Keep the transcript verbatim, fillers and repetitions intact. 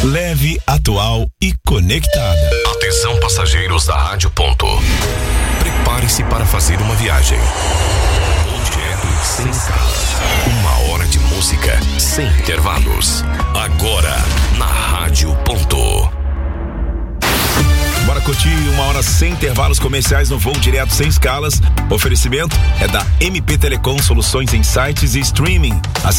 Leve, atual e conectada. Atenção, passageiros da Rádio Ponto. Prepare-se para fazer uma viagem. Direto sem escalas. Uma hora de música sem intervalos. Agora, na Rádio Ponto. Bora curtir uma hora sem intervalos comerciais no voo direto sem escalas. Oferecimento é da M P Telecom, soluções em sites e streaming. Acesse